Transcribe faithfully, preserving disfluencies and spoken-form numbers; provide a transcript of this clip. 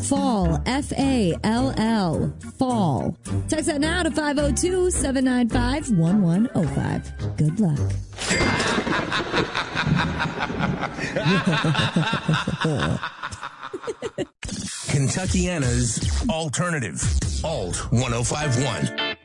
Fall, F A L L, fall. Text that now to five oh two, seven nine five, one one oh five. Good luck. Kentuckiana's Alternative, Alt ten fifty-one.